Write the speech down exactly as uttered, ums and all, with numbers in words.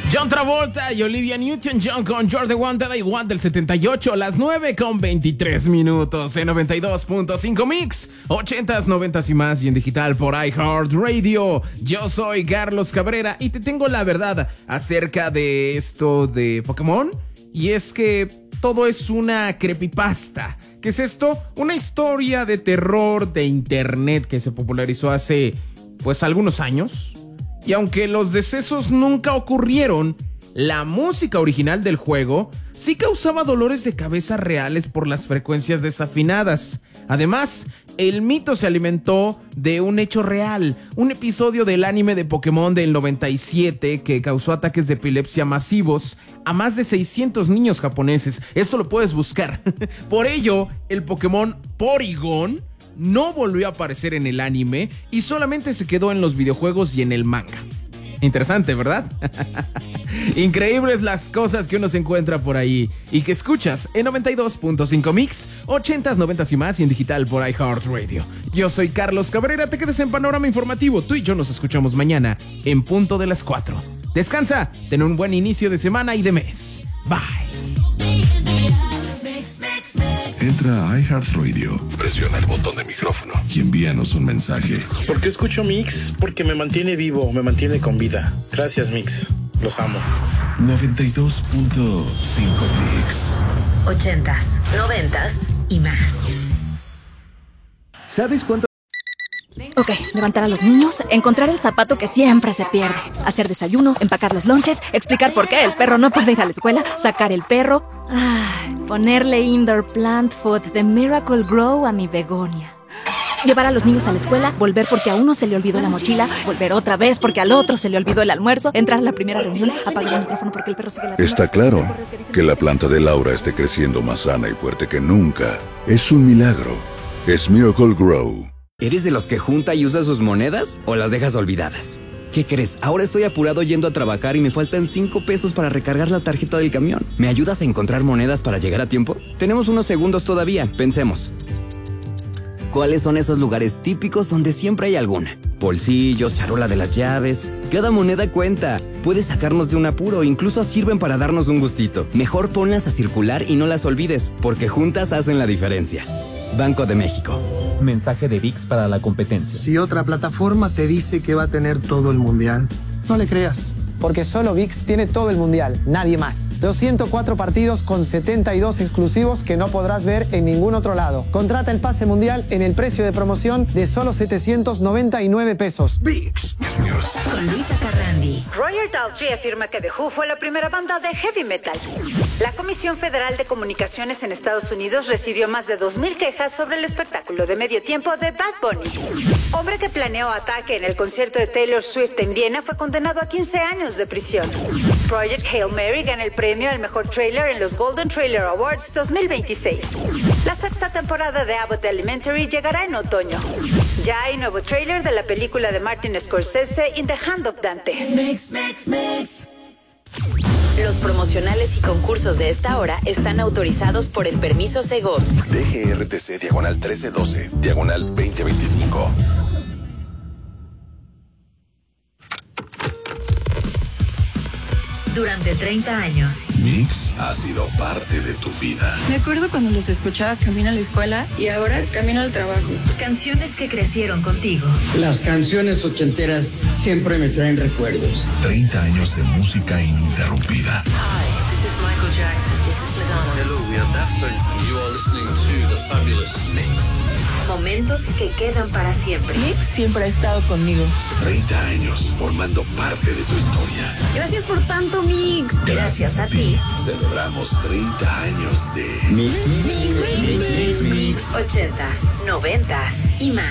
John Travolta y Olivia Newton-John con You're the One That I Want del setenta y ocho, las nueve con veintitrés minutos en noventa y dos punto cinco Mix, ochentas, noventas y más y en digital por iHeartRadio. Yo soy Carlos Cabrera y te tengo la verdad acerca de esto de Pokémon. Y es que todo es una creepypasta. ¿Qué es esto? Una historia de terror de internet que se popularizó hace, pues, algunos años. Y aunque los decesos nunca ocurrieron, la música original del juego sí causaba dolores de cabeza reales por las frecuencias desafinadas. Además, el mito se alimentó de un hecho real, un episodio del anime de Pokémon del noventa y siete que causó ataques de epilepsia masivos a más de seiscientos niños japoneses. Esto lo puedes buscar. Por ello, el Pokémon Porygon no volvió a aparecer en el anime y solamente se quedó en los videojuegos y en el manga. Interesante, ¿verdad? Increíbles las cosas que uno se encuentra por ahí y que escuchas en noventa y dos punto cinco Mix, ochentas, noventas y más y en digital por iHeartRadio. Yo soy Carlos Cabrera, te quedes en Panorama Informativo. Tú y yo nos escuchamos mañana en punto de las cuatro. Descansa, ten un buen inicio de semana y de mes. Bye. Entra a iHeartRadio, presiona el botón de micrófono y envíanos un mensaje. ¿Por qué escucho Mix? Porque me mantiene vivo, me mantiene con vida. Gracias, Mix. Los amo. noventa y dos punto cinco Mix. Ochentas, noventas y más. ¿Sabes cuánto? Ok, levantar a los niños, encontrar el zapato que siempre se pierde, hacer desayuno, empacar los lonches, explicar por qué el perro no puede ir a la escuela, sacar el perro, ay, ponerle indoor plant food de Miracle Grow a mi begonia. Llevar a los niños a la escuela, volver porque a uno se le olvidó la mochila, volver otra vez porque al otro se le olvidó el almuerzo, entrar a la primera reunión, apagar el micrófono porque el perro sigue latiendo. Está claro que la planta de Laura esté creciendo más sana y fuerte que nunca. Es un milagro. Es Miracle Grow. ¿Eres de los que junta y usa sus monedas o las dejas olvidadas? ¿Qué crees? Ahora estoy apurado yendo a trabajar y me faltan cinco pesos para recargar la tarjeta del camión. ¿Me ayudas a encontrar monedas para llegar a tiempo? Tenemos unos segundos todavía, pensemos. ¿Cuáles son esos lugares típicos donde siempre hay alguna? Bolsillos, charola de las llaves. Cada moneda cuenta. Puede sacarnos de un apuro, incluso sirven para darnos un gustito. Mejor ponlas a circular y no las olvides, porque juntas hacen la diferencia. Banco de México. Mensaje de V I X para la competencia. Si otra plataforma te dice que va a tener todo el mundial, no le creas. Porque solo V I X tiene todo el mundial, nadie más. Los ciento cuatro partidos con setenta y dos exclusivos que no podrás ver en ningún otro lado. Contrata el pase mundial en el precio de promoción de solo setecientos noventa y nueve pesos. V I X News. Con Luisa Carrandi. Roger Daltrey afirma que The Who fue la primera banda de heavy metal. La Comisión Federal de Comunicaciones en Estados Unidos recibió más de dos mil quejas sobre el espectáculo de medio tiempo de Bad Bunny. Hombre que planeó ataque en el concierto de Taylor Swift en Viena fue condenado a quince años de prisión. Project Hail Mary gana el premio al mejor trailer en los Golden Trailer Awards dos mil veintiséis. La sexta temporada de Abbott Elementary llegará en otoño. Ya hay nuevo trailer de la película de Martin Scorsese, In the Hand of Dante. Mix, mix, mix. Los promocionales y concursos de esta hora están autorizados por el permiso Segov. D G R T C diagonal trece doce, diagonal veinte veinticinco. Durante treinta años. Mix ha sido parte de tu vida. Me acuerdo cuando los escuchaba camino a la escuela y ahora camino al trabajo. Canciones que crecieron contigo. Las canciones ochenteras siempre me traen recuerdos. treinta años de música ininterrumpida. Hi, this is Michael Jackson. This is Madonna. Hello, we are Daft Punk. You are listening to The Fabulous Mix. Momentos que quedan para siempre. Mix siempre ha estado conmigo. treinta años formando parte de tu historia. Gracias por tanto, Mix. Gracias, Gracias a ti. Celebramos treinta años de Mix, Mix, Mix, Mix, Mix, Mix. Ochentas, noventas y más.